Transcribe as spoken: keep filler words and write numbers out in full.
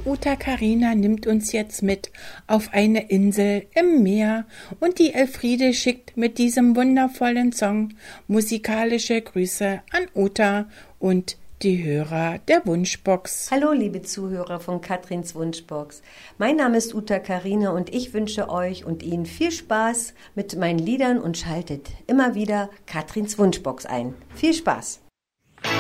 Die Uta Karina nimmt uns jetzt mit auf eine Insel im Meer und die Elfriede schickt mit diesem wundervollen Song musikalische Grüße an Uta und die Hörer der Wunschbox. Hallo liebe Zuhörer von Katrins Wunschbox. Mein Name ist Uta Karina und ich wünsche euch und Ihnen viel Spaß mit meinen Liedern und schaltet immer wieder Katrins Wunschbox ein. Viel Spaß!